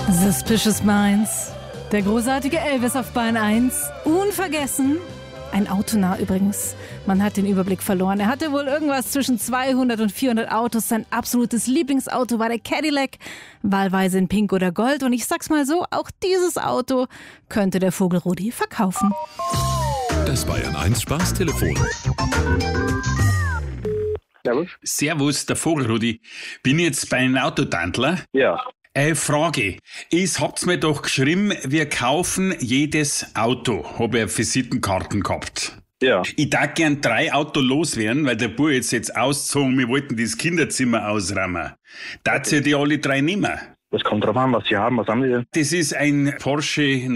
Suspicious Minds. Der großartige Elvis auf Bahn 1. Unvergessen. Ein Autonah übrigens. Man hat den Überblick verloren. Er hatte wohl irgendwas zwischen 200 und 400 Autos. Sein absolutes Lieblingsauto war der Cadillac. Wahlweise in Pink oder Gold. Und ich sag's mal so, auch dieses Auto könnte der Vogel Rudi verkaufen. Das Bayern 1 Spaßtelefon. Servus. Servus, der Vogel Rudi. Bin jetzt bei einem Autotandler. Ja. Frage. Ihr habt's mir doch geschrieben, wir kaufen jedes Auto. Hab ich Visitenkarten gehabt. Ja. Ich darf gern 3 Autos loswerden, weil der Bub jetzt ausgezogen, wir wollten das Kinderzimmer ausräumen. Darf ihr die alle 3 nehmen? Das kommt drauf an, was Sie haben. Was haben Sie denn? Das ist ein Porsche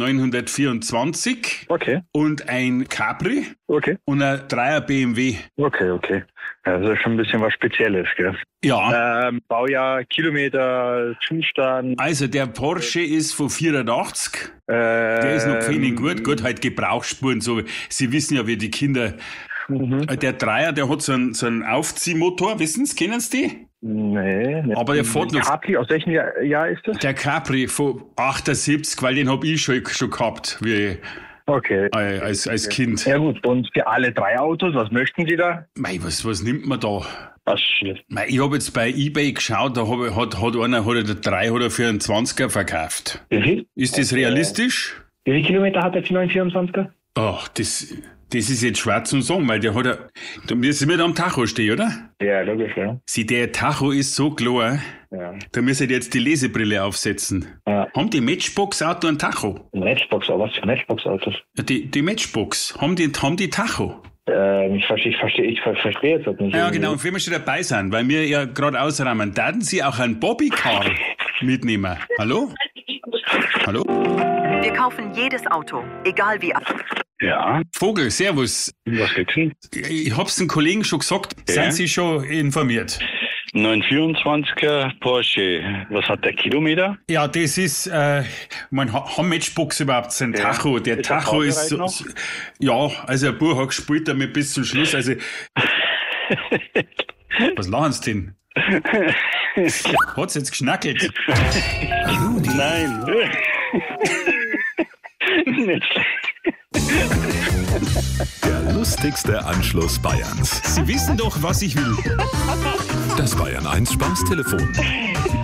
924 Okay. und ein Capri Okay. und ein 3er BMW. Okay. Ja, das ist schon ein bisschen was Spezielles, gell? Ja. Baujahr, Kilometer, Zustand. Also der Porsche ist von 84. Der ist noch fein gut, halt Gebrauchsspuren. So. Sie wissen ja, wie die Kinder. Der 3er, der hat so einen Aufziehmotor, wissen Sie, kennen Sie die? Nee. Aber der fährt noch. Capri, aus welchem Jahr ist das? Der Capri von 78, weil den hab ich schon gehabt, wie Okay. als Kind. Ja gut, und für alle 3 Autos, was möchten Sie da? Mei, was nimmt man da? Was? Mei, ich hab jetzt bei eBay geschaut, da hat einer der 3 oder für einen 20er verkauft. Wie viel? Ist das realistisch? Wie viele Kilometer hat der 924er? Ach, das ist jetzt schwer zu sagen, weil der hat wir sind da am Tacho stehen, oder? Ja, logisch, ja. Sieh, der Tacho ist so klar, Ja. da müsst ihr jetzt die Lesebrille aufsetzen. Ja. Haben die Matchbox-Auto einen Tacho? Matchbox, aber was für Matchbox-Autos? Die Matchbox, haben die Tacho? Ich verstehe jetzt das nicht. Ja, genau, und wenn wir schon dabei sind, weil wir ja gerade ausräumen, würden Sie auch einen Bobbycar mitnehmen? Hallo? Hallo? Wir kaufen jedes Auto, egal wie. Ja, Vogel, servus. was gibt's denn? Ich hab's den Kollegen schon gesagt, Ja. sind Sie schon informiert? 924er Porsche. Was hat der Kilometer? Ja, das ist, haben Matchbox überhaupt seinen Ja. Tacho? Der Ist der Tacho ist, fahrbereit so, ja, also der Bub hat gespielt damit bis zum Schluss, also, was lachen Sie denn? Hat's jetzt geschnackelt? Nein. Nicht schlecht. Der lustigste Anschluss Bayerns. Sie wissen doch, was ich will. Das Bayern 1 Spaßtelefon.